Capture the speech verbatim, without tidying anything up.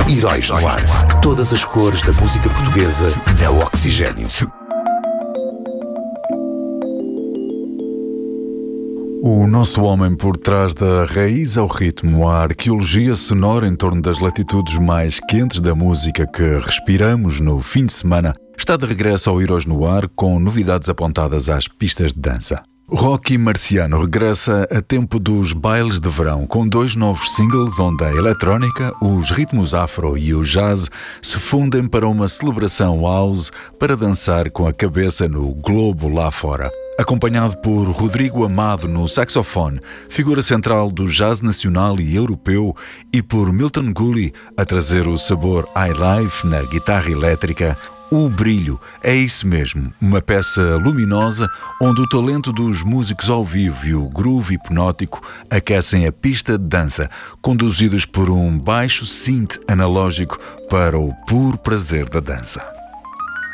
Heróis no Ar. Todas as cores da música portuguesa na Oxigênio. O nosso homem por trás da raiz ao ritmo, a arqueologia sonora em torno das latitudes mais quentes da música que respiramos no fim de semana, está de regresso ao Heróis no Ar com novidades apontadas às pistas de dança. Rocky Marciano regressa a tempo dos bailes de verão com dois novos singles onde a eletrónica, os ritmos afro e o jazz se fundem para uma celebração house para dançar com a cabeça no globo lá fora. Acompanhado por Rodrigo Amado no saxofone, figura central do jazz nacional e europeu, e por Milton Gully a trazer o sabor highlife na guitarra elétrica, O Brilho é isso mesmo, uma peça luminosa onde o talento dos músicos ao vivo e o groove hipnótico aquecem a pista de dança, conduzidos por um baixo synth analógico para o puro prazer da dança.